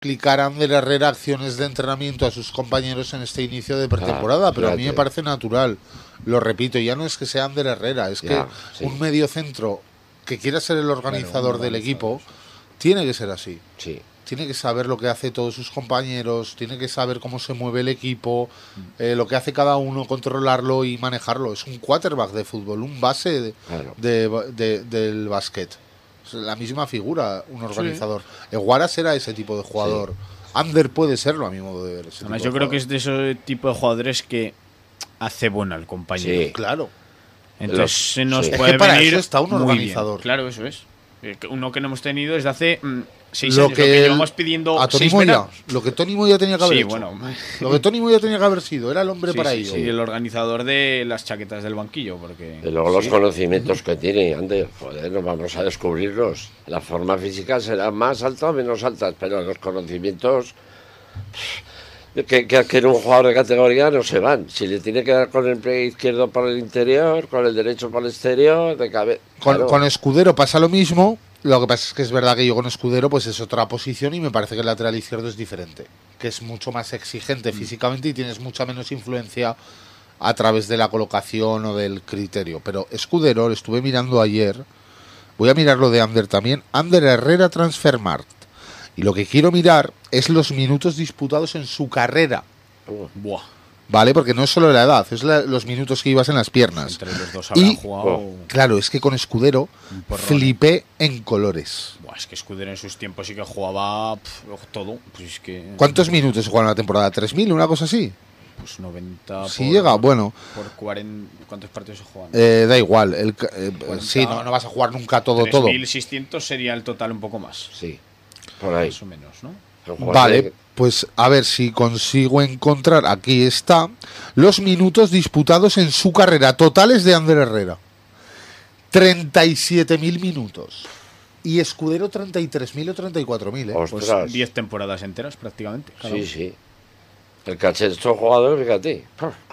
explicar a Ander Herrera acciones de entrenamiento a sus compañeros en este inicio de pretemporada, pero a mí me parece natural. Lo repito, ya no es que sea Ander Herrera, es que un mediocentro que quiera ser el organizador del equipo tiene que ser así. Sí. Tiene que saber lo que hace todos sus compañeros, tiene que saber cómo se mueve el equipo, lo que hace cada uno, controlarlo y manejarlo. Es un quarterback de fútbol, un base del básquet. Es la misma figura, un organizador. Eguaras era ese tipo de jugador. Ander puede serlo, a mi modo de ver. Además, yo creo que es de ese tipo de jugadores que hace bueno al compañero. Sí, claro. Entonces se nos puede es que para venir eso está un organizador. Bien. Claro, eso es. Uno que no hemos tenido desde hace 6 años, lo que llevamos pidiendo a Tony Moya, lo que Tony Moya tenía que haber hecho. Bueno. Lo que Tony Moya tenía que haber sido, era el hombre para ello. Sí, el organizador de las chaquetas del banquillo. Porque y luego los conocimientos que tiene, Ander, joder, no vamos a descubrirlos. La forma física será más alta o menos alta, pero los conocimientos que adquiere un jugador de categoría no se van. Si le tiene que dar con el pie izquierdo por el interior, con el derecho por el exterior, de cabeza. Con Escudero pasa lo mismo. Lo que pasa es que es verdad que yo con Escudero pues es otra posición y me parece que el lateral izquierdo es diferente, que es mucho más exigente físicamente y tienes mucha menos influencia a través de la colocación o del criterio. Pero Escudero, lo estuve mirando ayer, voy a mirar lo de Ander también, Ander Herrera Transfermarkt, y lo que quiero mirar es los minutos disputados en su carrera. Buah. ¿Vale? Porque no es solo la edad, es los minutos que ibas en las piernas. Entre los dos habrán jugado. Claro, es que con Escudero flipé en colores. Buah, es que Escudero en sus tiempos sí que jugaba todo. Pues es que... ¿Cuántos minutos se juegan en la temporada? ¿3.000? ¿Una cosa así? Pues 90. Si llega, bueno. Por 40, ¿cuántos partidos se juegan? Da igual. Sí, no vas a jugar nunca todo. 3.600 sería el total, un poco más. Sí, por ahí. Más o menos, ¿no? Vale, pues a ver si consigo encontrar, aquí está, los minutos disputados en su carrera totales de Ander Herrera. 37.000 minutos. Y Escudero 33.000 o 34.000, Pues 10 temporadas enteras prácticamente. Claro. Sí. El caché de estos jugadores, fíjate.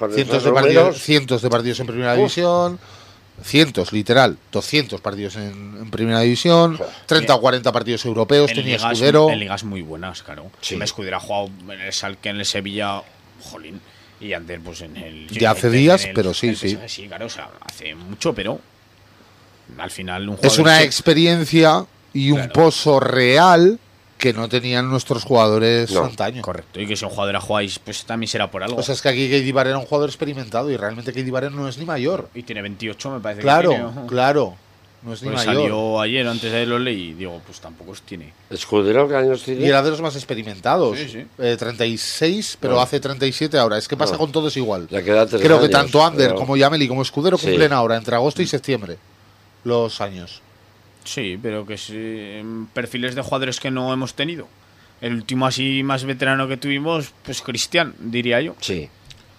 Cientos de partidos en primera división. Cientos, literal, 200 partidos en primera división, 30 o 40 partidos europeos, tenía Escudero. En ligas muy buenas, claro. Sí. Escudero ha jugado en el Schalke, en el Sevilla, jolín, y Ander pues en el... Ya hace días, pero sí. Sí, claro, o sea, hace mucho, pero al final un jugador... Es una experiencia y un pozo real que no tenían nuestros jugadores antaño. Correcto, y que si un jugador jugáis, pues también será por algo. O sea, es que aquí Keidi Barrera era un jugador experimentado y realmente Keidi Barrera no es ni mayor. Y tiene 28, me parece. Claro, que tiene. Claro. No es ni mayor. Salió ayer, antes de lo leí, y digo, pues tampoco os tiene. ¿Escudero qué años tiene? Y era de los más experimentados. Sí. 36, pero hace 37 ahora. Es que pasa con todos igual. Creo que tanto Ander como Yameli como Escudero cumplen ahora, entre agosto y septiembre, los años. Sí, pero que es perfiles de jugadores que no hemos tenido. El último así más veterano que tuvimos, pues Cristian, diría yo. Sí.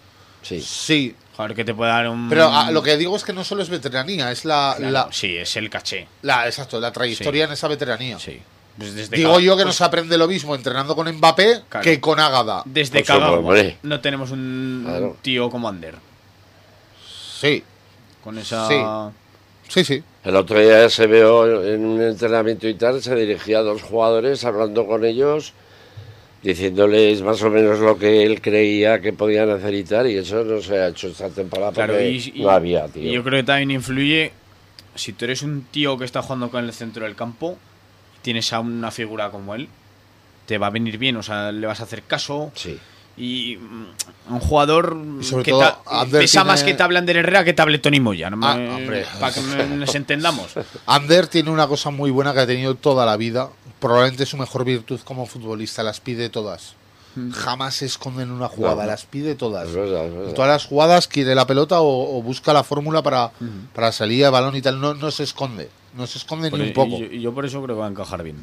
Joder, que te puede dar un... Pero lo que digo es que no solo es veteranía, es Sí, es el caché. Exacto, la trayectoria en esa veteranía. Sí. Pues digo yo que no se aprende lo mismo entrenando con Mbappé que con Ágada. Desde Cagagua no tenemos un tío como Ander. Sí. Con esa... Sí. El otro día se vio en un entrenamiento y tal, se dirigía a dos jugadores hablando con ellos, diciéndoles más o menos lo que él creía que podían hacer y tal, y eso no se ha hecho esta temporada porque no había, tío. Y yo creo que también influye, si tú eres un tío que está jugando con el centro del campo, tienes a una figura como él, te va a venir bien, o sea, le vas a hacer caso. Sí. Y un jugador que pesa más que te hable Ander Herrera que te hable Tony Moya, para que nos entendamos. Ander tiene una cosa muy buena que ha tenido toda la vida, probablemente su mejor virtud como futbolista, las pide todas. Jamás se esconde en una jugada, las pide todas. Es verdad. En todas las jugadas quiere la pelota o busca la fórmula para salir de balón y tal, no se esconde, ni un poco. Yo por eso creo que va a encajar bien,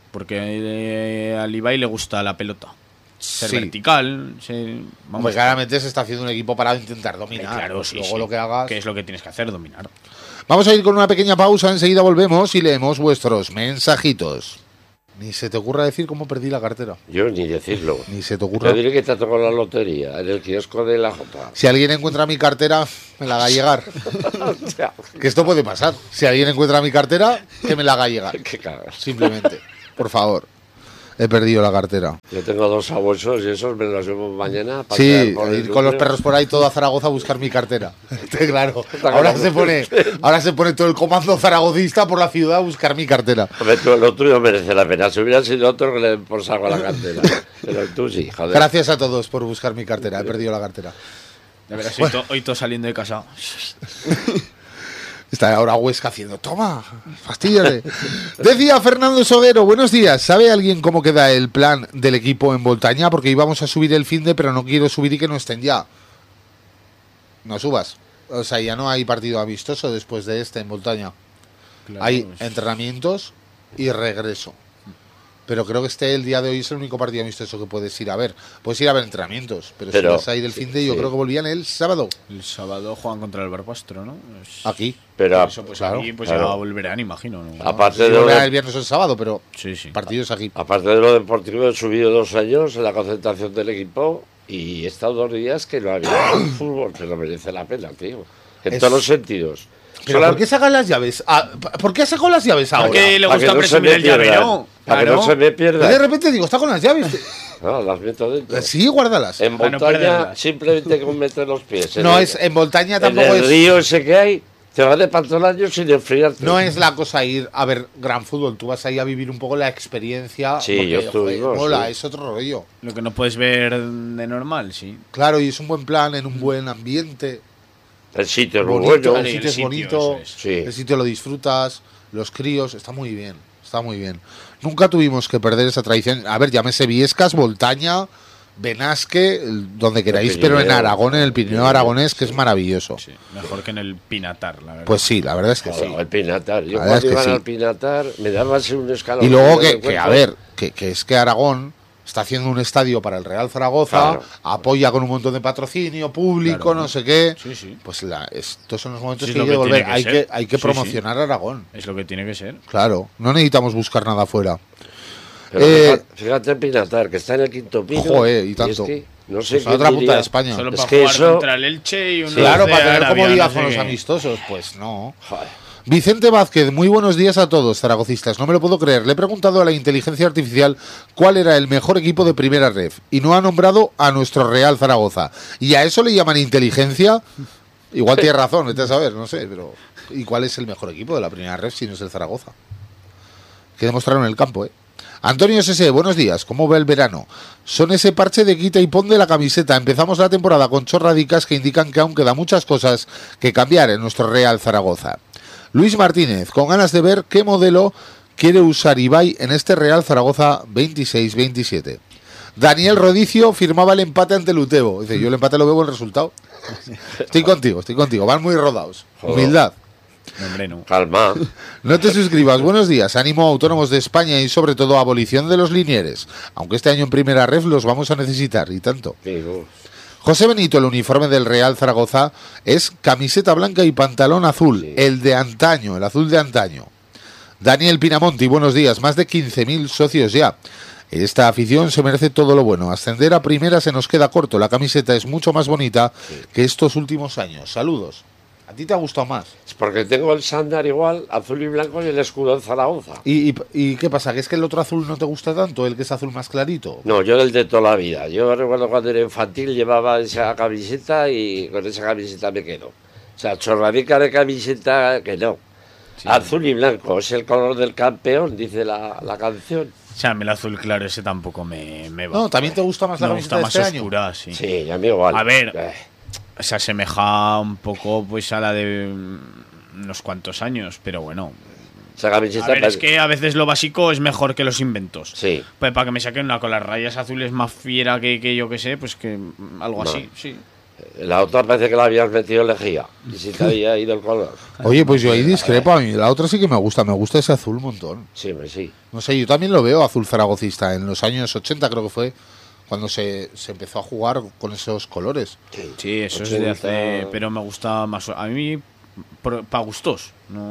porque a Ibai le gusta la pelota. Ser vertical. Pues claramente se está haciendo un equipo para intentar dominar. Claro, luego lo que hagas. ¿Qué es lo que tienes que hacer? Dominar. Vamos a ir con una pequeña pausa. Enseguida volvemos y leemos vuestros mensajitos. Ni se te ocurra decir cómo perdí la cartera. Yo ni decirlo. Ni se te ocurra. Yo diré que te ha tocado la lotería en el kiosco de la Jota. Si alguien encuentra mi cartera, me la haga llegar. Que esto puede pasar. Si alguien encuentra mi cartera, que me la haga llegar. Qué cagas. Simplemente. Por favor. he perdido la cartera. Yo tengo 2 sabuesos y esos me los llevo mañana a Sí, pasear por el ir con los núcleo. perros por ahí todo a Zaragoza a buscar mi cartera. Claro, Está ahora como- se pone todo el comando zaragocista por la ciudad a buscar mi cartera. Hombre, lo tuyo merece la pena. Si hubiera sido otro que le por saco a la cartera. Pero tú sí, joder. Gracias a todos por buscar mi cartera, he perdido la cartera. Ya verás, hoy todo saliendo de casa. Está ahora Huesca haciendo, toma, fastidiate. Decía Fernando Soguero, buenos días. ¿Sabe alguien cómo queda el plan del equipo en Voltaña? Porque íbamos a subir el finde, pero no quiero subir y que no estén ya. No subas. O sea, ya no hay partido amistoso después de este en Voltaña. Claro, Hay pues, entrenamientos y regreso. Pero creo que el día de hoy es el único partido amistoso que puedes ir a ver. Puedes ir a ver entrenamientos, pero si vas a ir el finde, yo sí. creo que volvían el sábado. el sábado juegan contra el Barbastro, ¿no? Aquí. Pero Eso, pues claro, aquí pues claro. ya volverán, imagino. ¿no? aparte Si de, volverán el lo, viernes o el sábado, pero Sí, sí. partidos aquí. aparte de lo deportivo, he subido 2 años en la concentración del equipo y he estado 2 días que no había fútbol, pero merece la pena, tío. En Es- todos los sentidos. ¿Pero Sola- por qué sacan las llaves? ¿Por qué ha sacado las llaves ahora? Porque le para que gusta no se presumir me el pierdan, llavero. Para que Claro. no se me Yo de pierda. repente digo, está con las llaves. No, las meto dentro. Sí, guárdalas. En Para no montaña, perderlas. simplemente con meter los pies. No el- es en Voltaña en tampoco el es. río ese que hay, te vas de pantolaño sin enfriarte. No es la cosa ir a ver gran fútbol. Tú vas ahí a vivir un poco la experiencia. Sí, porque, yo estuvimos, joder, mola, sí. es otro rollo. Lo que no puedes ver de normal, sí. Claro, y es un buen plan en un buen ambiente. El sitio es muy Bonito, bueno. el sitio es sitio, bonito, eso es. Sí. el sitio lo disfrutas, los críos, está muy bien, está muy bien. Nunca tuvimos que perder esa tradición. A ver, llámese Viescas, Voltaña, Benasque, donde queráis, pero en Pirineo. Aragón, en el Pirineo aragonés, que es maravilloso. Sí, mejor que en el Pinatar, la verdad. Pues sí, la verdad es que sí. Joder, el Pinatar. Yo La verdad cuando es que iban sí. al Pinatar me daba así un escalón. Y luego en el que a cuerpo. ver, que es que Aragón está haciendo un estadio para el Real Zaragoza, Claro. apoya con un montón de patrocinio público, Claro. no sé qué. Sí, sí. Pues estos son los momentos Sí, que es hay lo que que volver. tiene que Hay ser. que, hay que Sí, promocionar Aragón. Es lo que tiene que ser. Claro, no necesitamos buscar nada afuera. Pero Eh, fíjate el Pinatar, que está en el quinto piso. Joder, y es tanto. que no sé Pues a qué otra punta diría. de España. Solo Es para que jugar eso- contra el Elche y uno Claro, de para tener Arabia, comodidad no sé con los qué. amistosos, pues no. Joder. Vicente Vázquez, muy buenos días a todos, zaragocistas. No me lo puedo creer. Le he preguntado a la inteligencia artificial cuál era el mejor equipo de primera ref y no ha nombrado a nuestro Real Zaragoza. ¿Y a eso le llaman inteligencia? Igual tiene razón, vete a saber, no sé, pero ¿y cuál es el mejor equipo de la primera ref si no es el Zaragoza? Que demostraron en el campo, ¿eh? Antonio S.S., buenos días. ¿Cómo va el verano? Son ese parche de quita y pon de la camiseta. Empezamos la temporada con chorradicas que indican que aún queda muchas cosas que cambiar en nuestro Real Zaragoza. Luis Martínez, con ganas de ver qué modelo quiere usar Ibai en este Real Zaragoza 26-27. Daniel Rodicio firmaba el empate ante el Utebo. Dice, yo el empate lo veo en el resultado. Estoy contigo. Van muy rodados. Joder. Humildad. No, hombre, no. Calma. No te suscribas. Buenos días. Ánimo a autónomos de España y sobre todo abolición de los linieres. Aunque este año en primera ref los vamos a necesitar y tanto. Digo, José Benito, el uniforme del Real Zaragoza es camiseta blanca y pantalón azul. Sí. El de antaño, el azul de antaño. Daniel Pinamonti, buenos días. Más de 15.000 socios ya. Esta afición se merece todo lo bueno. Ascender a primera se nos queda corto. La camiseta es mucho más bonita que estos últimos años. Saludos. ¿A ti te ha gustado más? es porque tengo el sándal igual, azul y blanco, y el escudo de Zaragoza. ¿Y qué pasa? ¿Que es que el otro azul no te gusta tanto? ¿El que es azul más clarito? No, yo el de toda la vida. Yo recuerdo cuando era infantil llevaba esa camiseta y con esa camiseta me quedo. O sea, chorradica de camiseta que no. Sí. Azul y blanco, es el color del campeón, dice la canción. O sea, a mí el azul claro ese tampoco me va. No, ¿también te gusta más la Me camiseta gusta de más este año? oscura, sí. Sí, a mí igual. A ver. Eh, Se asemeja un poco pues a la de unos cuantos años, pero bueno. esa camiseta... A ver, es que a veces lo básico es mejor que los inventos. Sí. Pues para que me saquen una con las rayas azules más fiera que yo que sé, pues que algo No. así, sí. La otra parece que la habías metido lejía. Y si te había ido el color. Oye, pues yo ahí discrepo. A mí la otra sí que me gusta. Me gusta ese azul un montón. Sí, hombre, sí. No sé, yo también lo veo azul zaragocista. En los años 80 creo que fue cuando se empezó a jugar con esos colores. Sí, eso 80. es de hace. Pero me gusta más. A mí, para gustos.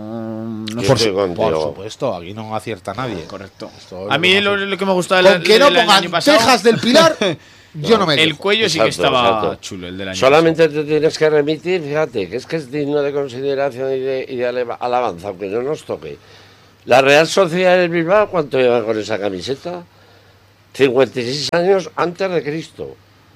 No, no Yo Por, sé. estoy contigo. por supuesto, aquí no acierta nadie. Correcto. Esto A mí lo que lo que me gusta Con que no del año pongan pasado, Tejas del Pilar, yo no me el quejo. cuello sí que Exacto, estaba exacto. chulo, el del año Solamente te tienes que remitir, fíjate, que es digno de consideración y de alabanza, aunque no nos toque. La Real Sociedad del Bilbao, ¿cuánto lleva con esa camiseta? 56 años antes de Cristo.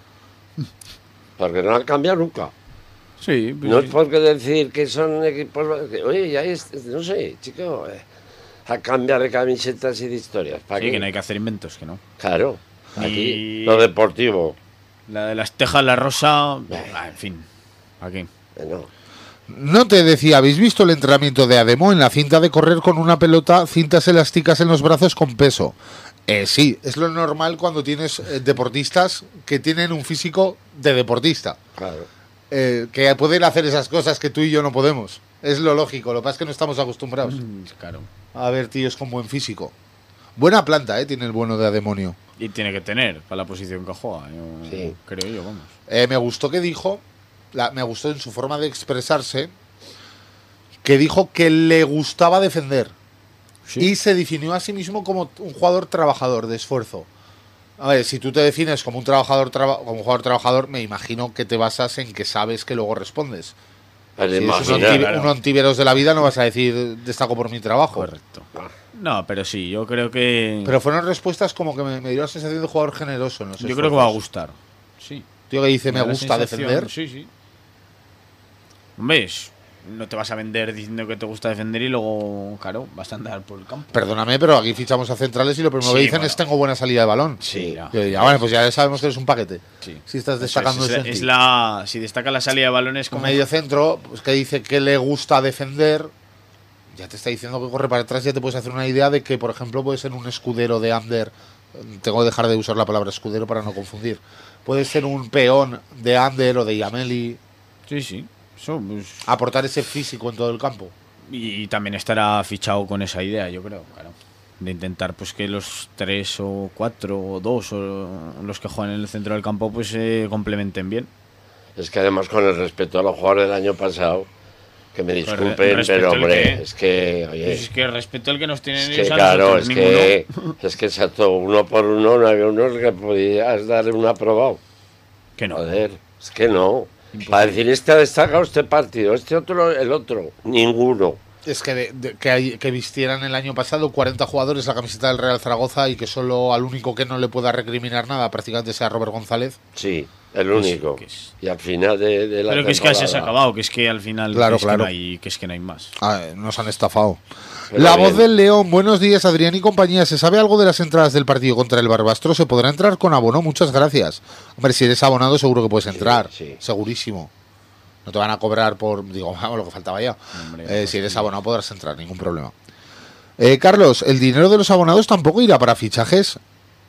Porque no han cambiado nunca. Sí, pues No sí. es porque decir que son equipos... Oye, ya es... No sé, chico... a cambiar de camisetas y de historias. ¿Para Sí, qué? que no hay que hacer inventos, que no. Claro. Ni- Aquí, lo deportivo. La de las tejas, la rosa, en fin. Aquí. No. No te decía, ¿habéis visto el entrenamiento de Ademo en la cinta de correr con una pelota, cintas elásticas en los brazos con peso? Sí, es lo normal cuando tienes deportistas que tienen un físico de deportista. Claro. Que pueden hacer esas cosas que tú y yo no podemos. Es lo lógico, lo que pasa es que no estamos acostumbrados Claro. a ver tíos con buen físico. Buena planta, tiene el bueno de Ademonio. Y tiene que tener para la posición que juega. Sí. Creo yo, vamos. Me gustó que dijo, me gustó en su forma de expresarse, que dijo que le gustaba defender. Sí. Y se definió a sí mismo como un jugador trabajador, de esfuerzo. A ver, si tú te defines como un trabajador, como un jugador trabajador, me imagino que te basas en que sabes que luego respondes. Pues Si eres imagina, claro. un ontiveros de la vida, no vas a decir destaco por mi trabajo. Correcto. No, pero sí, yo creo que. Pero fueron respuestas como que me dio la sensación de jugador generoso. En los yo creo que va a esfuerzos. gustar. Sí. Tío que dice, me da la gusta sensación- defender. Sí, sí. Hombre, no te vas a vender diciendo que te gusta defender y luego, claro, vas a andar por el campo. Perdóname, pero aquí fichamos a centrales y lo primero Sí, que dicen bueno. es tengo buena salida de balón. Sí, ya. Que ya, bueno, pues ya sabemos que eres un paquete. Sí. Si estás Eso destacando es, eso en ti. si destaca la salida de balones Un como medio centro, pues que dice que le gusta defender, ya te está diciendo que corre para atrás, ya te puedes hacer una idea de que, por ejemplo, puede ser un escudero de Ander. Tengo que dejar de usar la palabra escudero para no confundir. Puede ser un peón de Ander o de Yameli. Sí, sí. Eso, pues, Aportar ese físico en todo el campo. y también estará fichado con esa idea, yo creo, claro. De intentar pues que los 3 o 4 o 2 o los que juegan en el centro del campo pues se complementen bien. Es que además con el respeto a los jugadores del año pasado, que me disculpen, respeto pero el hombre, qué. es que, oye, Pues es que respeto el que nos tienen es ellos que a claro, nosotros, es que exacto, uno por uno, no había uno que podías darle un aprobado. que no. Joder, es que no. Imposible. Para decir, este ha destacado este partido, este otro, el otro, ninguno. Es que, que vistieran el año pasado 40 jugadores la camiseta del Real Zaragoza y que solo al único que no le pueda recriminar nada prácticamente sea Robert González. Sí, el único. que es- Y al final de la Pero que es que así se ha temporada, acabado, que es que al final Claro, que es claro. que es que no hay más. Nos han estafado. Pero La bien. voz del León, buenos días Adrián y compañía. ¿Se sabe algo de las entradas del partido contra el Barbastro? ¿Se podrá entrar con abono? Muchas gracias. Hombre, si eres abonado seguro que puedes entrar. sí. Segurísimo. No te van a cobrar por, digo, vamos, lo que faltaba ya. Hombre, Si eres abonado podrás entrar, ningún problema. Carlos, ¿el dinero de los abonados tampoco irá para fichajes?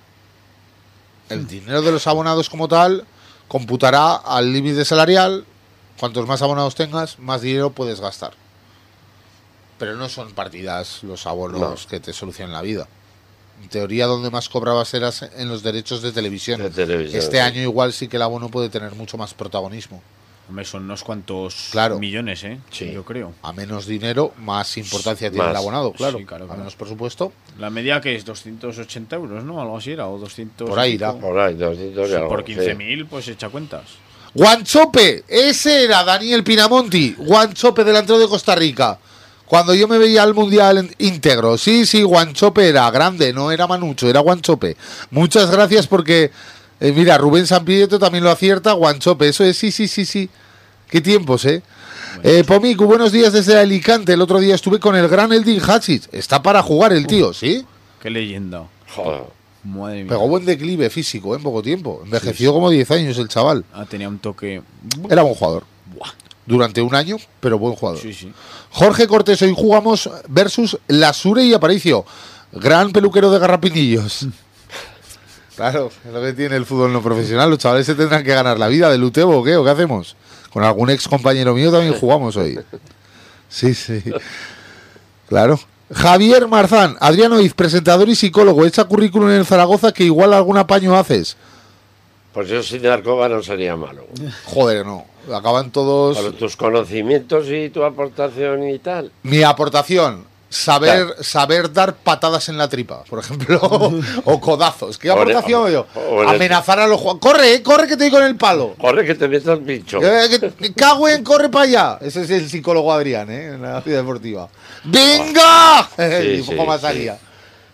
El dinero de los abonados como tal computará al límite salarial. Cuantos más abonados tengas, más dinero puedes gastar. Pero no son partidas los abonos No. que te solucionan la vida. En teoría, donde más cobrabas eras en los derechos de televisión. De televisión, Este sí. año igual sí que el abono puede tener mucho más protagonismo. Hombre, son unos cuantos Claro. millones, Sí. yo creo. A menos dinero, más importancia tiene Más. el abonado, claro. Sí, claro, A claro. menos presupuesto. La media que es 280 euros, ¿no? Algo así era, o 200. Por ahí y pico. irá. Por ahí, 200 y algo, Por sí. 15.000, pues echa cuentas. Guanchope, ese era Daniel Pinamonti, Guanchope delantero de Costa Rica. Cuando yo me veía al Mundial íntegro, sí, Guanchope era grande, no era Manucho, era Guanchope. Muchas gracias porque, mira, Rubén Sampietro también lo acierta, Guanchope, eso es, sí. Qué tiempos, Pomicu, buenos días desde Alicante. El otro día estuve con el gran Eldin Hachic. Está para jugar el tío, ¿sí? Qué leyenda. Joder. Madre mía. Pegó buen declive físico en poco tiempo. Envejeció como 10 años el chaval. Tenía un toque. Era buen jugador. Buah. Durante un año, pero buen jugador. Sí, sí. Jorge Cortés, hoy jugamos versus Lasure y Aparicio. Gran peluquero de garrapinillos. Claro, es lo que tiene el fútbol no profesional. Los chavales se tendrán que ganar la vida. ¿Del Utebo o qué? ¿O qué hacemos? Con algún ex compañero mío también jugamos hoy. Sí. Claro. Javier Marzán, Adrián Oiz, presentador y psicólogo. Echa currículum en el Zaragoza que igual algún apaño haces. Pues yo sin Arcoba no sería malo. Joder, no. Acaban todos... Por tus conocimientos y tu aportación y tal. Mi aportación, Claro. saber dar patadas en la tripa, por ejemplo, o codazos. ¿Qué Ore- aportación yo? ore- Amenazar a los jugadores. Corre que te doy con el palo. Corre que te metas bicho. Que cago en, corre para allá. Ese es el psicólogo Adrián, en la vida deportiva. ¡Venga! Y un poco más sí. salía.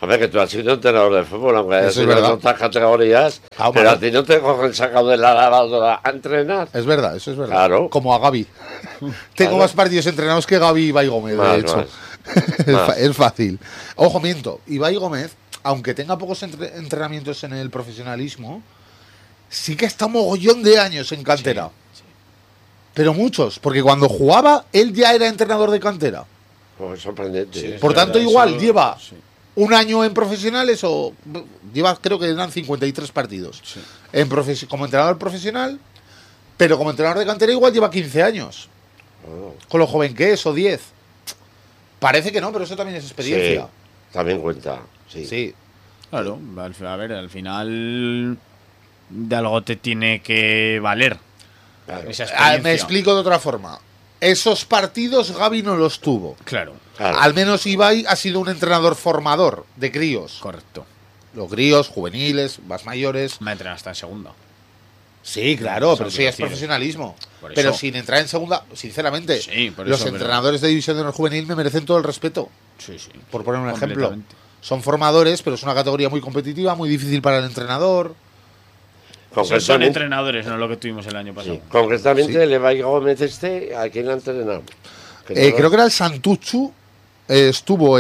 Hombre, que tú has sido entrenador de fútbol, aunque hayas Eso es sido en verdad. otras categorías, Ah, pero vale. a ti no te cogen sacado de la lavadora a entrenar. Es verdad, eso es verdad. Claro. Como a Gaby. Tengo Claro. más partidos entrenados que Gaby y Ibai Gómez, Más, de hecho. más. Es fácil. Ojo, miento. Ibai Gómez, aunque tenga pocos entrenamientos en el profesionalismo, sí que está mogollón de años en cantera. Pero muchos, porque cuando jugaba, él ya era entrenador de cantera. Pues sorprendente. Sí, Por es tanto, verdad, igual eso- lleva sí. un año en profesionales o lleva, creo que eran 53 partidos Sí. como entrenador profesional, pero como entrenador de cantera igual lleva 15 años. Oh, Con lo joven que es, o 10. Parece que no, pero eso también es experiencia. sí, también cuenta. Sí. Sí. Claro, a ver, al final de algo te tiene que valer Claro. esa Me experiencia. explico de otra forma. Esos partidos Gaby no los tuvo. Claro, Claro. Al menos Ibai ha sido un entrenador formador de críos. correcto. Los críos, juveniles, más mayores. Me entrena hasta en segunda. Sí, claro, Eso pero eso quiero ya es decir. profesionalismo. Por Pero eso. sin entrar en segunda, sinceramente, Sí, por los eso, pero- entrenadores de división de honor juvenil me merecen todo el respeto. Sí, sí. Por poner un ejemplo. Completamente. Son formadores, pero es una categoría muy competitiva, muy difícil para el entrenador. Son Concretamente, entrenadores, no lo que tuvimos el año pasado. sí. Concretamente Sí. el Ibai Gómez ¿a quién ha entrenado? Creo que era el Santuchu. Estuvo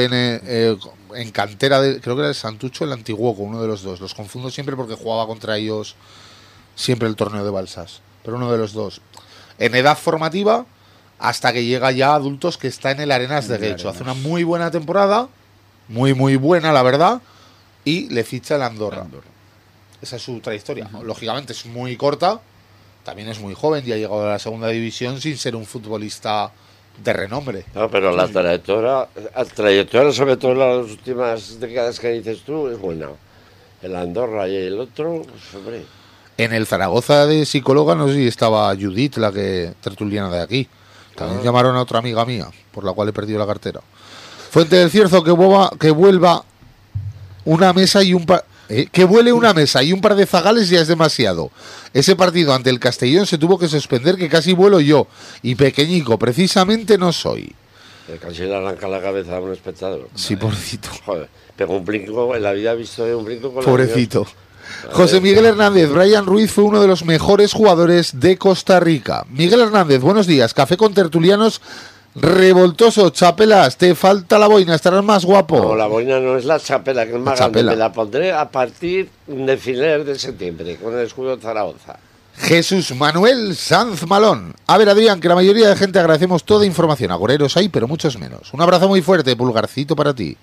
en cantera de. Creo que era el Santuchu, el Antiguoco, uno de los dos. Los confundo siempre porque jugaba contra ellos siempre el torneo de Balsas. Pero uno de los dos. En edad formativa, hasta que llega ya a adultos, que está en el Arenas de En el Guecho. Hace una Arenas. muy buena temporada. Muy, muy buena, la verdad. Y le ficha el Andorra. Esa es su trayectoria. Lógicamente es muy corta. También es muy joven y ha llegado a la segunda división sin ser un futbolista de renombre. No, pero la trayectoria, sobre todo en las últimas décadas que dices tú, es buena. El Andorra y el otro, pues, hombre. En el Zaragoza de psicóloga, no sé si estaba Judith, la que tertuliana de aquí. También llamaron a otra amiga mía, por la cual he perdido la cartera. Fuente del Cierzo, que vuelva una mesa y un que vuele una mesa y un par de zagales ya es demasiado. Ese partido ante el Castellón se tuvo que suspender, que casi vuelo yo. Y pequeñico, precisamente no soy. Casi le arranca la cabeza a un espectador. Sí, pobrecito. Joder, pegó un brinco, en la vida he visto un brinco con la Pobrecito. José Miguel Hernández, Brian Ruiz fue uno de los mejores jugadores de Costa Rica. Miguel Hernández, buenos días. Café con tertulianos revoltoso. Chapelas, te falta la boina, estarás más guapo. No, la boina no es la chapela, que es más La grande. chapela. Me la pondré a partir de finales de septiembre, con el escudo de Zaragoza. Jesús Manuel Sanz Malón. A ver, Adrián, que la mayoría de gente agradecemos toda información. Agoreros hay, pero muchos menos. Un abrazo muy fuerte, pulgarcito para ti.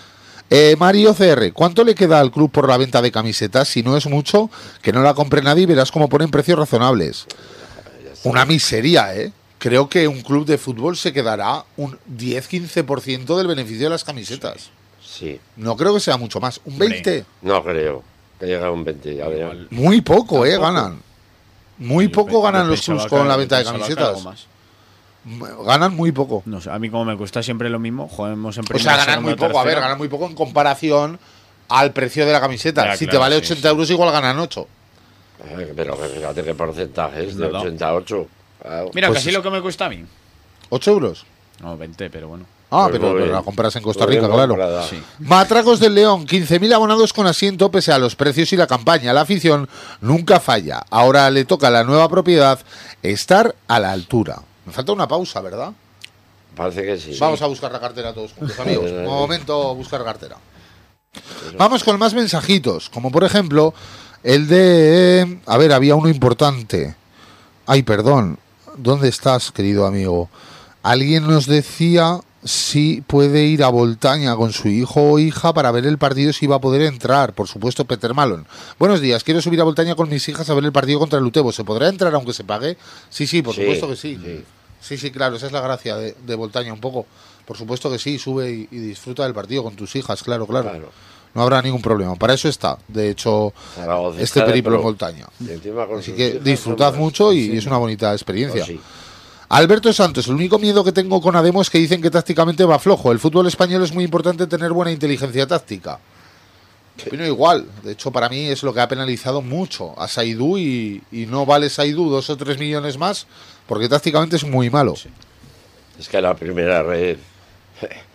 Mario CR, ¿cuánto le queda al club por la venta de camisetas? Si no es mucho, que no la compre nadie y verás cómo ponen precios razonables. Una miseria, ¿eh? Creo que un club de fútbol se quedará un 10-15% del beneficio de las camisetas. Sí, No creo que sea mucho más. ¿Un 20%? no creo que llegue a un 20. Ya verán. Igual. Muy poco, Tampoco. ganan. Muy Yo poco pe- ganan yo los pensaba clubs que- con la yo venta de pensaba que camisetas. algo más. Ganan muy poco. No sé, a mí como me cuesta siempre lo mismo, jugamos en O primera, sea, ganan segunda, muy poco. A ver, tercera. ganan muy poco en comparación al precio de la camiseta. Ya, Si te claro, vale sí, 80 sí. euros, igual ganan 8. Pero que fíjate qué porcentaje es, Es de verdad. 88. Claro. Mira, Pues casi es- lo que me cuesta a mí. ¿8 euros? No, 20, pero bueno. Ah, Pues pero muy bien. la compras en Costa Muy bien Rica, claro. comprada. Sí. Matracos del León, 15.000 abonados con asiento pese a los precios y la campaña. La afición nunca falla. Ahora le toca a la nueva propiedad estar a la altura. Me falta una pausa, ¿verdad? Parece que sí. Vamos a buscar la cartera todos juntos, amigos. Sí. Un momento, buscar cartera. Vamos con más mensajitos, como por ejemplo el de... A ver, había uno importante. Ay, perdón. ¿Dónde estás, querido amigo? Alguien nos decía si puede ir a Voltaña con su hijo o hija para ver el partido, si va a poder entrar. Por supuesto, Peter Malon. Buenos días, quiero subir a Voltaña con mis hijas a ver el partido contra el Utebo. ¿Se podrá entrar aunque se pague? Sí, sí, por Sí, supuesto que sí. sí. Sí, sí, claro, esa es la gracia de Voltaña un poco. Por supuesto que sí, sube y disfruta del partido con tus hijas, claro, claro. Claro. No habrá ningún problema. Para eso está, de hecho, Zaragoza este está de periplo en pro. Voltaña. Y encima con Así sus que hijas, disfrutad hombre. mucho y Sí. es una bonita experiencia. Pues sí. Alberto Santos, el único miedo que tengo con Ademo es que dicen que tácticamente va flojo. El fútbol español es muy importante tener buena inteligencia táctica. Opino igual. De hecho, para mí es lo que ha penalizado mucho a Saidú y no vale Saidú 2 o 3 millones más porque tácticamente es muy malo. Es que la primera red.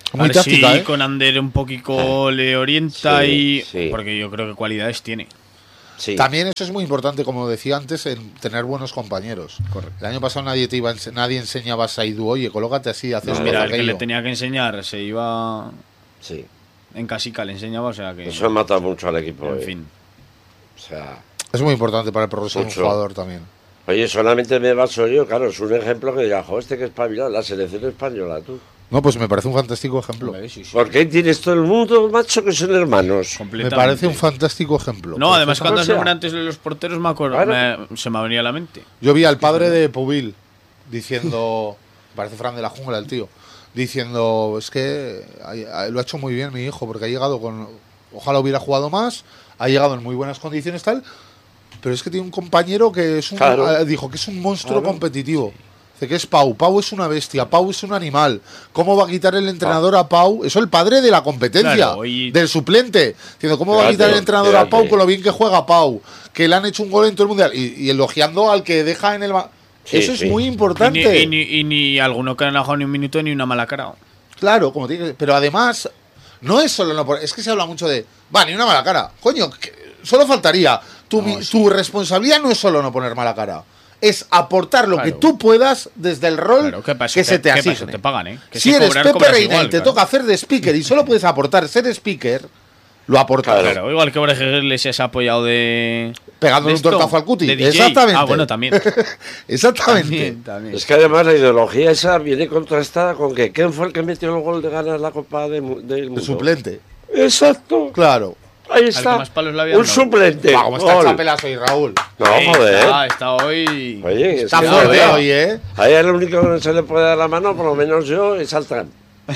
Muy ver táctica, si con Ander un poquito le orienta Sí, y... sí. Porque yo creo que cualidades tiene. Sí. También eso es muy importante, como decía antes, en tener buenos compañeros. Correcto. El año pasado nadie enseñaba a Saidu, oye, colócate así, haces No, Mira, el que aquello. le tenía que enseñar se iba Sí. en casica, le enseñaba, o sea que... Eso mata mucho al equipo. En fin. O sea, Es muy importante para el progreso de un Mucho. jugador también. oye, solamente me baso yo, claro, es un ejemplo que diga, joder, que espabilado, la selección española, tú. No, pues me parece un fantástico ejemplo. Hombre, sí, sí. ¿Por qué tienes todo el mundo, macho, que son hermanos? Me Completamente. parece un fantástico ejemplo. No, además cuando O has sea, nombrado antes de los porteros me acuerdo, claro. se me ha venido a la mente. Yo vi al padre de Pubil diciendo, parece Fran de la Jungla el tío, diciendo, es que lo ha hecho muy bien mi hijo, porque ha llegado con, ojalá hubiera jugado más, ha llegado en muy buenas condiciones tal, pero es que tiene un compañero que es un, Claro. dijo que es un monstruo Claro. competitivo. Dice que es Pau, Pau es una bestia, Pau es un animal. ¿Cómo va a quitar el entrenador a Pau? Eso el padre de la competencia, Claro, y- del suplente. Diciendo, ¿cómo va a Fíjate, quitar el entrenador a Pau fíjate. con lo bien que juega Pau? Que le han hecho un gol en todo el mundial. Y elogiando al que deja en el... Sí, Eso es sí. muy Y importante. ni alguno que no ha jugado ni un minuto ni una mala cara. Claro, como tiene que... Pero además, no es solo... Es que se habla mucho de... Va, ni una mala cara. Coño, solo faltaría. Tu responsabilidad no es solo no poner mala cara. Es aportar lo Claro. que tú puedas desde el rol Claro, ¿qué pasa? que se te ¿Qué pasa? asigne. Te pagan, ¿eh? Que Si si eres cobrar, Pepe cobras Reina igual, y te claro. toca hacer de speaker y solo puedes aportar ser speaker, lo aportas. Claro, igual que Borja Iglesias se ha apoyado de... Pegándole de un esto, tortazo al cuti. de DJ. Exactamente. Ah, bueno, también. Exactamente. También. Es que además la ideología esa viene contrastada con que ¿quién fue el que metió el gol de ganar la Copa del Mundo? De suplente. Exacto. Claro. Ahí que está. más palos le había Un dado. suplente. Va, como está el Gol. chapelazo ahí, Raúl. No, joder. Está hoy... Oye, es Está que fuerte joder. hoy, ¿eh? Ahí el único que no se le puede dar la mano, por lo menos yo, es al Trump.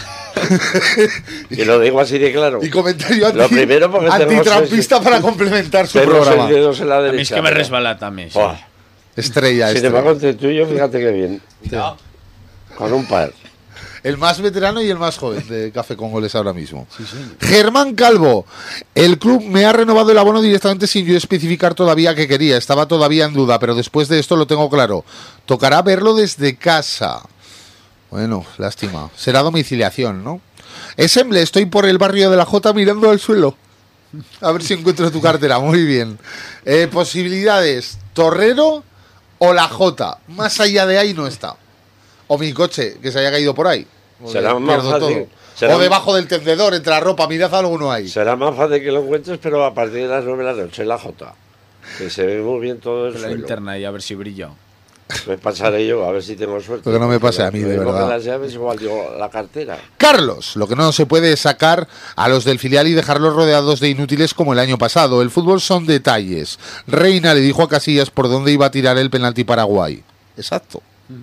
Y lo digo así de claro. Y comentario Lo primero porque tengo antitrampista para complementar su Tengo programa. seis dedos en la A mí derecha. es que me pero- resbala también. Sí. Buah. Estrella Sin este. embargo, entre tú y yo, fíjate qué bien. Con un par. El más veterano y el más joven de Café con Goles ahora mismo. Germán Calvo. El club me ha renovado el abono directamente sin yo especificar todavía qué quería. Estaba todavía en duda, pero después de esto lo tengo claro. Tocará verlo desde casa. Bueno, lástima. Será domiciliación, ¿no? Esemble, estoy por el barrio de la Jota mirando al suelo. A ver si encuentro tu cartera. Muy bien. Posibilidades. Torrero o la Jota. Más allá de ahí no está. O mi coche, que se haya caído por ahí. Será más Pierdo fácil. todo. Será- O debajo del tendedor, entre la ropa, mirad alguno ahí. Será más fácil que lo encuentres, pero a partir de las 9 de la noche en la Jota. Que se ve muy bien todo el La suelo. linterna y a ver si brilla. Me pasaré yo, a ver si tengo suerte. Lo que no me pase a mí, Lo de mismo verdad. que las llaves, igual digo, la cartera. Carlos, lo que no se puede es sacar a los del filial y dejarlos rodeados de inútiles como el año pasado. El fútbol son detalles. Reina le dijo a Casillas por dónde iba a tirar el penalti Paraguay. Exacto.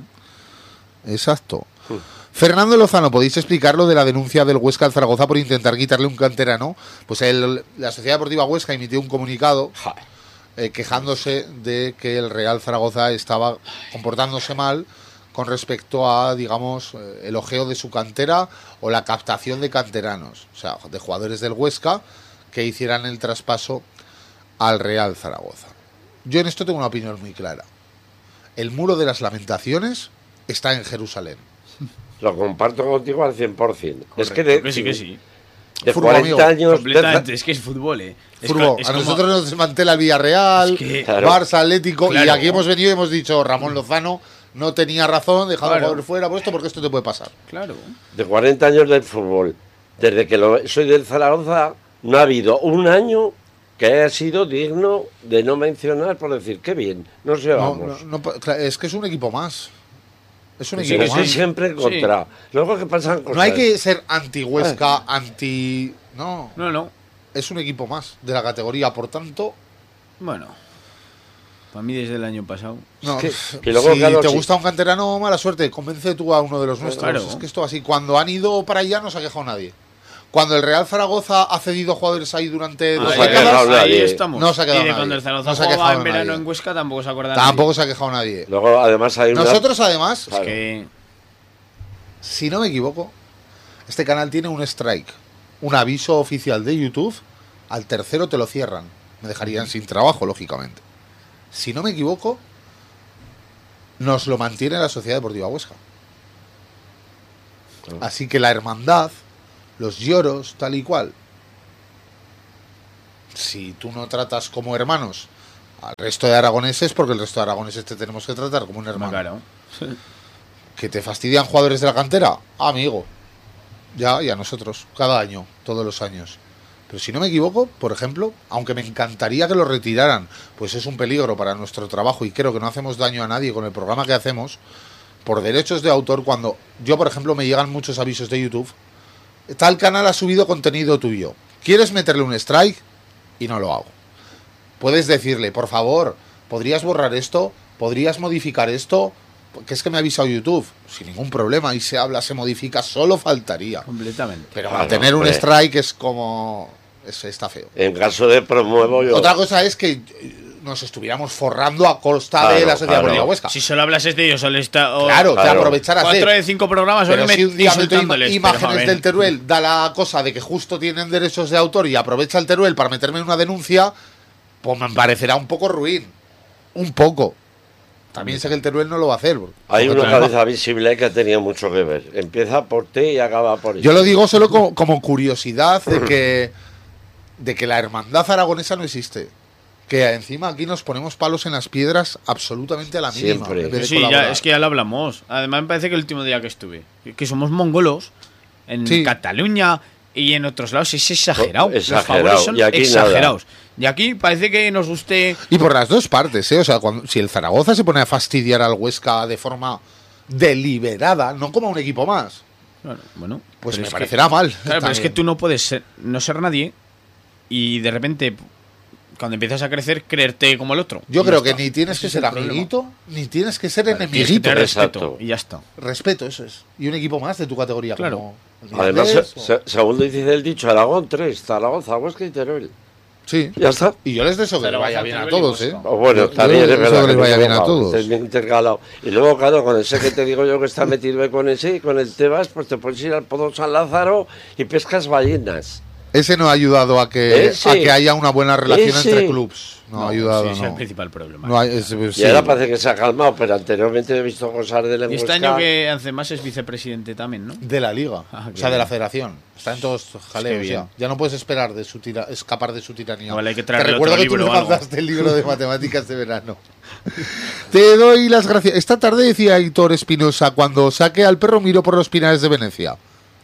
Exacto. Fernando Lozano, ¿podéis explicar lo de la denuncia del Huesca al Zaragoza por intentar quitarle un canterano? Pues la Sociedad Deportiva Huesca emitió un comunicado quejándose de que el Real Zaragoza estaba comportándose mal con respecto a, digamos, el ojeo de su cantera o la captación de canteranos, o sea, de jugadores del Huesca que hicieran el traspaso al Real Zaragoza. Yo en esto tengo una opinión muy clara. El muro de las lamentaciones está en Jerusalén. Lo comparto contigo al 100%. Es que Correcto, que sí, que sí. de Fútbol, 40 amigo. años... Completamente, es que es fútbol, ¿eh? Es Fútbol. es A como- nosotros nos desmantela el Villarreal, Es que- Claro. Barça, Atlético, y Claro. aquí hemos venido y hemos dicho Ramón Lozano no tenía razón, dejado Claro. el jugador fuera por esto porque esto te puede pasar. Claro. De 40 años del fútbol. Desde que soy del Zaragoza, no ha habido un año que haya sido digno de no mencionar por decir, qué bien, nos No, llevamos. es que es un equipo más. Es un Pero equipo estoy más. siempre en contra. Luego que pasan cosas. No hay que ser anti-Huesca, anti... No, No. es un equipo más de la categoría, por tanto... Bueno. Para mí desde el año pasado. No, que luego, si claro, te sí. gusta un canterano, mala suerte, convence tú a uno de los nuestros. Claro. Es que esto así, cuando han ido para allá no se ha quejado nadie. Cuando el Real Zaragoza ha cedido jugadores ahí durante No dos se ha décadas, quejado nadie. Ahí estamos. No se ha quedado y de nadie. cuando el Zaragoza No se ha jugaba quejado en verano nadie. en Huesca tampoco se acuerdan. tampoco se ha quejado nadie. Luego, además, hay una... Nosotros, además, Claro. Que si no me equivoco, este canal tiene un strike, un aviso oficial de YouTube. Al tercero te lo cierran. Me dejarían sin trabajo, lógicamente. Si no me equivoco, nos lo mantiene la Sociedad Deportiva Huesca. Así que la hermandad los lloros, tal y cual. Si tú no tratas como hermanos al resto de aragoneses, porque el resto de aragoneses te tenemos que tratar como un hermano. Claro. ¿Que te fastidian jugadores de la cantera? Amigo. Ya, y a nosotros, cada año, todos los años. Pero si no me equivoco, por ejemplo, aunque me encantaría que lo retiraran, pues es un peligro para nuestro trabajo y creo que no hacemos daño a nadie con el programa que hacemos, por derechos de autor, cuando yo, por ejemplo, me llegan muchos avisos de YouTube, tal canal ha subido contenido tuyo, ¿quieres meterle un strike? Y no lo hago. Puedes decirle, por favor, ¿podrías borrar esto? ¿Podrías modificar esto? Que es que me ha avisado YouTube, sin ningún problema, y se habla, se modifica, solo faltaría. Completamente. Pero Claro, mantener un hombre. strike es como... está feo. En caso de promuevo yo... Otra cosa es que nos estuviéramos forrando a costa de Claro, la Sociedad claro. Deportiva Huesca. Si solo hablases de ellos, solo está. Claro, Claro. de aprovechar a 4 de hacer. 5 programas Pero solo si un día meto insultándoles. imágenes pero, a ver. del Teruel, da la cosa de que justo tienen derechos de autor y aprovecha el Teruel para meterme una denuncia, pues me parecerá un poco ruin. Un poco. También sé que el Teruel no lo va a hacer. Hay porque una cabeza visible que tenía mucho que ver. Empieza por ti y acaba por Yo lo digo solo como curiosidad de que la hermandad aragonesa no existe. Que encima aquí nos ponemos palos en las piedras absolutamente a la mínima. Siempre. en vez de Sí, colaborar. es que ya lo hablamos. Además, me parece que el último día que estuve, que somos mongolos en Sí. Cataluña y en otros lados, es exagerado. Exagerado. Los favores son Y aquí exagerados. Y aquí parece que nos guste. Y por las dos partes, ¿eh? O sea, si el Zaragoza se pone a fastidiar al Huesca de forma deliberada, no como a un equipo más, Bueno, pues pero me es parecerá mal. Claro, pero es también. que tú no puedes no ser nadie y de repente, cuando empiezas a crecer, creerte como el otro. Yo Y creo ya que está. ni tienes Ese que es ser el problema. amiguito, ni tienes que ser Tienes que enemiguito. tener respeto Exacto. y ya está. Respeto, eso es. Y un equipo más de tu categoría. Claro. Como el Además, Mirandés, o- según dice el dicho, Aragón 3, Zaragoza, Huesca y Teruel. Sí. Ya está. Y yo les deseo que les Zaragoza, vaya bien a Teruel y todos, ¿eh? Huesca. O bueno, Yo también es deseo verdad que les me he vaya bien a equivocado, todos. estoy bien intercalado. Y luego, claro, con ese que te digo yo que está metido con ese y con el Tebas, pues te puedes ir al Podo San Lázaro y pescas ballenas. Ese no ha ayudado a que haya una buena relación Ese. entre clubs. No, ha ayudado, Sí, ese es el no. principal problema. No hay- Y sí. ahora parece que se ha calmado, pero anteriormente he visto cosas de Y este Huesca. año que hace más es vicepresidente también, ¿no? De la liga, Ah, o qué sea, de bien. la federación. Está en todos jaleos Qué bien. ya. Ya no puedes esperar de escapar de su tiranía. Igual hay que Te traerle recuerdo otro que tú libro me o algo. mandaste el libro de matemáticas de verano. Te doy las gracias. Esta tarde decía Aitor Espinosa, cuando saque al perro miro por los pinares de Venecia.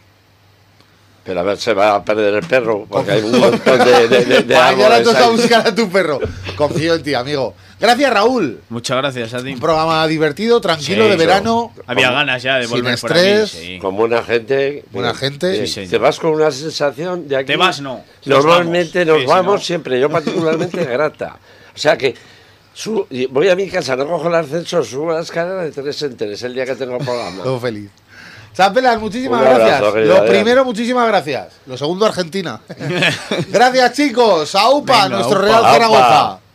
Pero a ver, se va a perder el perro, porque hay un montón de Mañana árboles toca ahí. buscar a tu perro. Confío en ti, amigo. Gracias, Raúl. Muchas gracias a ti. Un programa divertido, tranquilo, Sí, de verano. Había ganas ya de Sin volver por estrés. aquí. Sí. Con buena gente. Buena gente. Sí, señor. Te vas con una sensación de aquí. Te vas, no. Normalmente Nos nos vamos. vamos Sí, si siempre, yo particularmente grata. O sea que y voy a mi casa, no cojo el ascensor, subo la escalera de 3 en 3 el día que tengo programa. Todo feliz. Champelas, muchísimas Un abrazo, gracias. querido Lo Adrián. primero, muchísimas gracias. Lo segundo, Argentina. Gracias, chicos. A UPA, Venga, nuestro aupa. Real Aupa. Zaragoza.